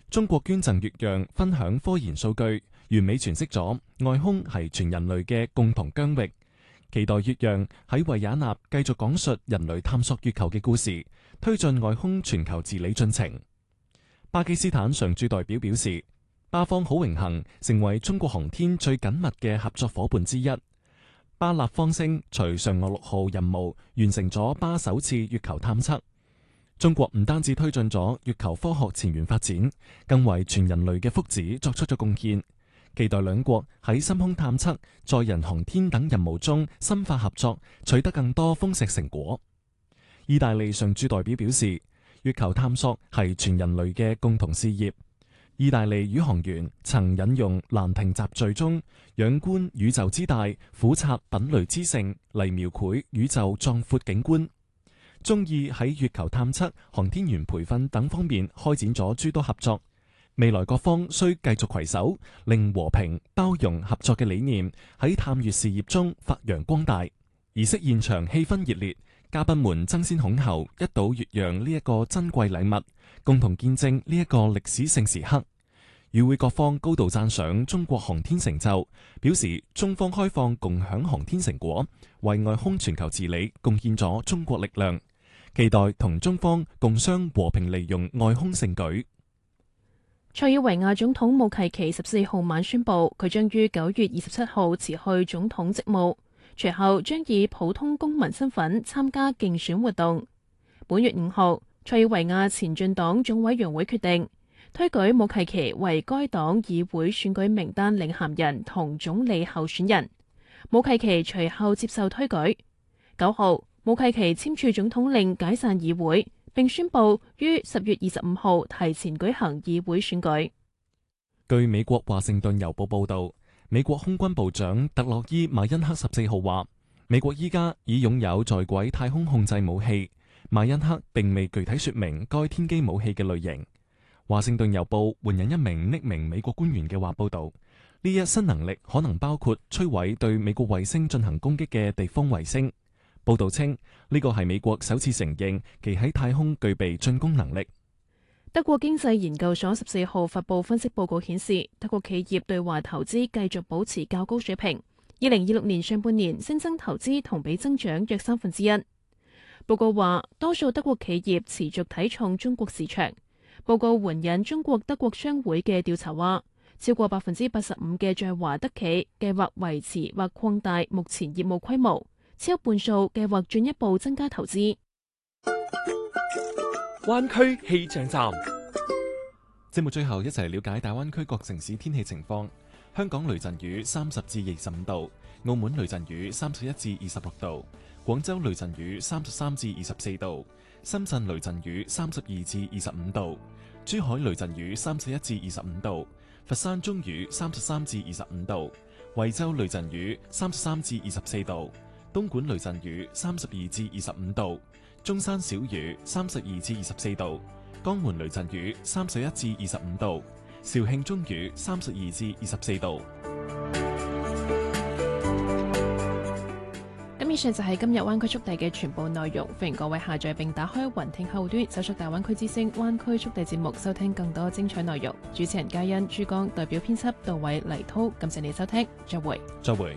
中國捐贈月讓分享科研數據，完美詮釋咗外空係全人類嘅共同疆域。期待月讓喺維也納繼續講述人類探索月球嘅故事，推進外空全球治理進程。巴基斯坦常駐代表表示，巴方好榮幸成為中國航天最緊密嘅合作伙伴之一。巴立方星隨嫦娥6號任務完成咗巴首次月球探測。中國唔單止推進咗月球科學前沿發展，更為全人類嘅福祉作出咗貢獻。期待兩國喺深空探測、載人航天等任務中深化合作，取得更多豐碩成果。意大利常駐代表表示，月球探索係全人類嘅共同事業。意大利宇航員曾引用《蘭亭集序》中仰觀宇宙之大，俯察品類之盛嚟描繪宇宙壯闊景觀。中意喺月球探測、航天員培訓等方面開展咗諸多合作。未來各方需繼續攜手，令和平、包容、合作嘅理念喺探月事業中發揚光大。儀式現場氣氛熱烈，嘉賓們爭先恐後一睹月讓呢一個珍貴禮物，共同見證呢一個歷史性時刻。與會各方高度讚賞中國航天成就，表示中方開放共享航天成果，為外空全球治理貢獻咗中國力量。期待同中方共商和平利用外空盛舉。 塞爾維亞總統姆契奇14號晚宣布，佢將於9月27號辭去總統職務，隨後將以普通公民身份參加競選活動。本月5號，塞爾維亞前進黨總委員會決定推舉姆契奇為該黨議會選舉名單領銜人同總理候選人。姆契奇隨後接受推舉。9號，姆契奇簽署總統令解散議會，並宣布於10月25號提前舉行議會選舉。 據美國華盛頓郵報報道，美國空軍部長特洛伊馬恩克14號話，美國依家已擁有在軌太空控制武器。馬恩克並未具體說明該天基武器嘅類型。華盛頓郵報援引一名匿名美國官員嘅話報道，呢一新能力可能包括摧毀對美國衛星進行攻擊嘅地方衛星。報道稱，呢個係美國首次承認其喺太空具備進攻能力。 德國經濟研究所14號發布分析報告顯示，德國企業對華投資繼續保持較高水平。2026年上半年新增投資同比增長約1/3。報告話，多數德國企業持續睇重中國市場。報告援引中國德國商會嘅調查話，超過85%嘅在華德企計劃維持或擴大目前業務規模，超半數計劃進一步增加投資。 灣區氣象站， 節目最後一齊了解大灣區各城市天氣情況。香港雷陣雨30至25度，澳門雷陣雨31至26度，廣州雷陣雨33至24度，深圳雷陣雨32至25度，珠海雷陣雨31至25度，佛山中雨33至25度，惠州雷陣雨33至24度，東莞雷陣雨32至25度，中山小雨32至24度，江門雷陣雨31至25度，肇慶中雨32至24度。 咁以上就係今日灣區速遞嘅全部內容，歡迎各位下載並打開雲聽後端搜索大灣區之聲灣區速遞節目，收聽更多精彩內容。主持人嘉欣、珠江，代表編輯杜偉、黎濤，感謝你收聽，再會。 再會。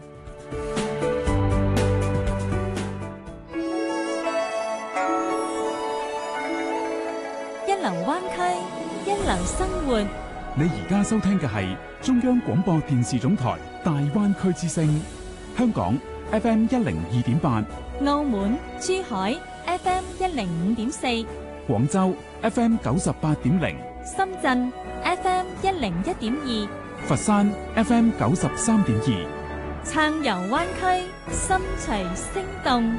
一流灣區，一流生活。 你而家收聽嘅係中央廣播電視總台大灣區之聲，香港 FM 102.8， 澳門、珠海 FM 105.4， 廣州 FM 98.0， 深圳 FM 101.2， 佛山 FM 93.2， 暢遊灣區，心隨聲動。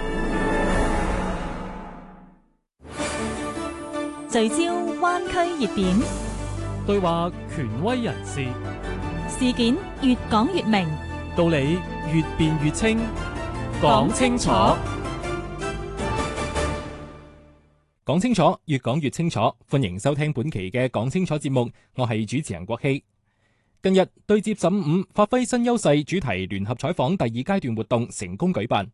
聚焦灣區熱點， 對話權威人士， 事件越講越明， 道理越辯越清，講清楚，講清楚，越講越清楚。歡迎收聽本期嘅講清楚節目，我係主持人郭希。近日對接15發揮新優勢主題聯合採訪第2階段活動成功舉辦。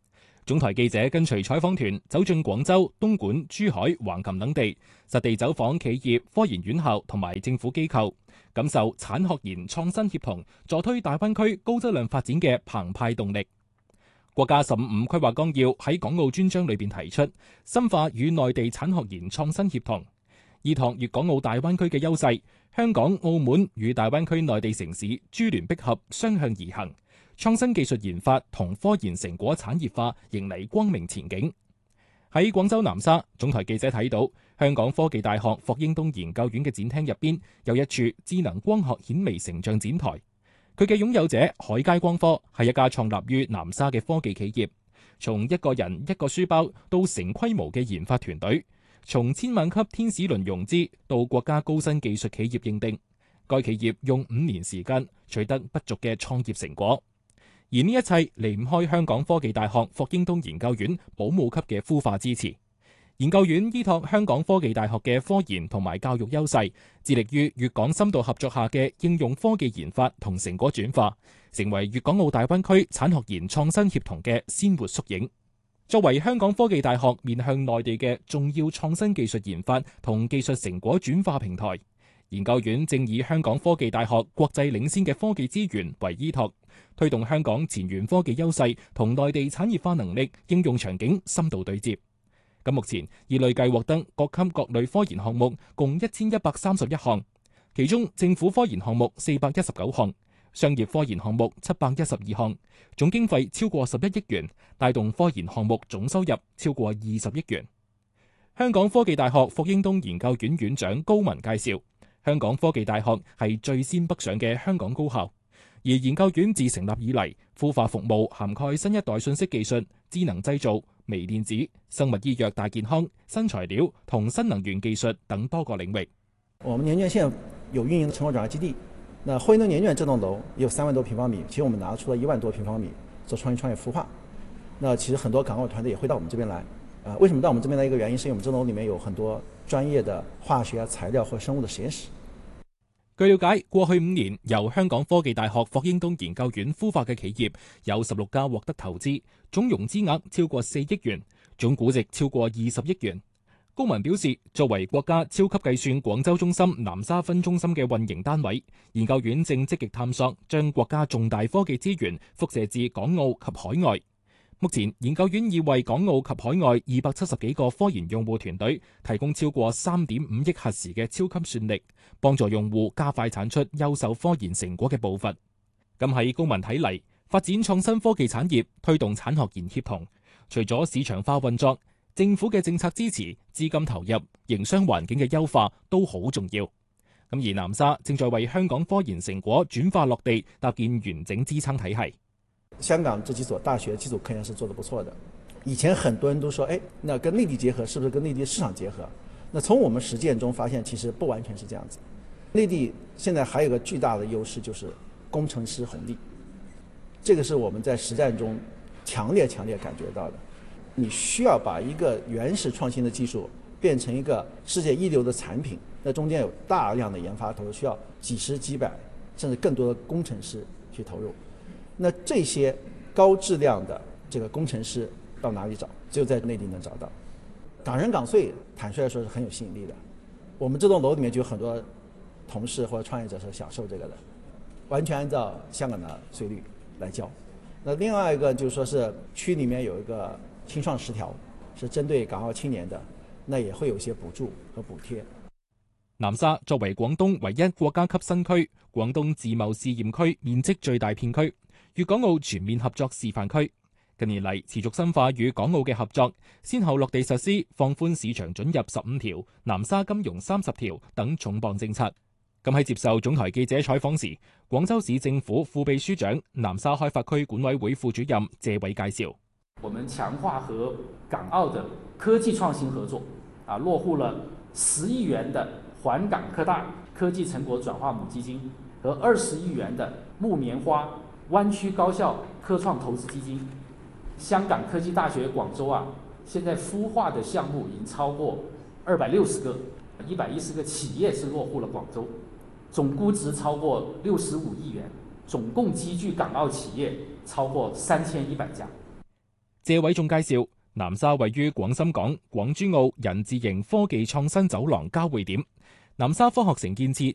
總台記者跟隨採訪團走進廣州、東莞、珠海、橫琴等地，實地走訪企業、科研院校同埋政府機構，感受產學研創新協同助推大灣區高質量發展嘅澎湃動力。國家15規劃綱要喺港澳專章裏邊提出，深化與內地產學研創新協同，依託粵港澳大灣區嘅優勢，香港、澳門與大灣區內地城市珠聯璧合，雙向而行，創新技術研發同科研成果產業化迎嚟光明前景。喺廣州南沙，總台記者睇到香港科技大學霍英東研究院嘅展廳入邊有一處智能光學顯微成像展台。佢嘅擁有者海佳光科係一家創立於南沙嘅科技企業，從一個人一個書包到成規模嘅研發團隊，從千萬級天使輪融資到國家高新技術企業認定，該企業用5年時間取得不俗嘅創業成果。而呢一切離唔開香港科技大學霍英東研究院保姆級嘅孵化支持。研究院依託香港科技大學嘅科研同埋教育優勢，致力於粵港深度合作下嘅應用科技研發同成果轉化，成為粵港澳大灣區產學研創新協同嘅鮮活縮影。作為香港科技大學面向內地嘅重要創新技術研發同技術成果轉化平台，研究院正以香港科技大學國際領先嘅科技資源為依託，推動香港前沿科技優勢同內地產業化能力應用場景深度對接。咁目前已累計獲得各級各類科研項目共1131項，其中政府科研項目419項，商業科研項目712項，總經費超過11億元，帶動科研項目總收入超過20億元。香港科技大學霍英東研究院院長高文介紹，香港科技大學係最先北上嘅香港高校，而研究院自成立以嚟，孵化服務涵蓋新一代信息技術、智能製造、微電子、生物醫藥大健康、新材料同新能源技術等多個領域。 我們年卷現有運營成果轉化基地，那霍英東年卷這棟樓也有3萬多平方米，其實我們拿出了1萬多平方米做創業孵化。那其實很多港澳團隊也會到我們這邊來，為什麼到我們這邊來？一個原因是因為我們這棟樓裡面有很多專業的化學、材料或生物的實驗室。 據了解，過去5年由香港科技大學霍英東研究院孵化嘅企業有16家獲得投資，總融資額超過4億元，總估值超過20億元。高文表示，作為國家超級計算廣州中心南沙分中心嘅運營單位，研究院正積極探索將國家重大科技資源輻射至港澳及海外。目前，研究院已為港澳及海外270幾個科研用戶團隊提供超過3.5億核時嘅超級算力，幫助用戶加快產出優秀科研成果嘅步伐。咁喺高文睇嚟，發展創新科技產業、推動產學研協同，除咗市場化運作，政府嘅政策支持、資金投入、營商環境嘅優化都好重要。咁而南沙正在為香港科研成果轉化落地，搭建完整支撐體系。 香港這幾所大學基礎科研是做得不錯的，以前很多人都說，那跟內地結合是不是跟內地市場結合？那從我們實踐中發現，其實不完全是這樣子。內地現在還有個巨大的優勢，就是工程師紅利，這個是我們在實戰中強烈感覺到的。你需要把一個原始創新的技術變成一個世界一流的產品，那中間有大量的研發投入，需要幾十幾百甚至更多的工程師去投入。那這些高質量的這個工程師到哪裡找？只有在內地能找到。港人港稅，坦率來說是很有吸引力的。我們這棟樓裡面就有很多同事或者創業者是享受這個的，完全按照香港的稅率來交。那另外一個就是說是區裡面有一個青創10條，是針對港澳青年的，那也會有一些補助和補貼。 南沙作為廣東唯一國家級新區、廣東自貿試驗區面積最大片區、粵港澳全面合作示範區，近年嚟持續深化與港澳嘅合作，先後落地實施放寬市場准入15條、南沙金融30條等重磅政策。咁喺接受總台記者採訪時，廣州市政府副秘書長、南沙開發區管委會副主任謝偉介紹： 我們強化和港澳的科技創新合作，落戶了10億元的環港科大科技成果轉化母基金和20億元的木棉花灣區高校科創投資基金。香港科技大學廣州現在孵化的項目已經超過260個，110個企業是落戶了廣州，總估值超過65億元，總共集聚港澳企業超過3100家。 謝偉仲介紹，南沙位於廣深港、廣珠澳人字形科技創新走廊交匯點，南沙科學城建設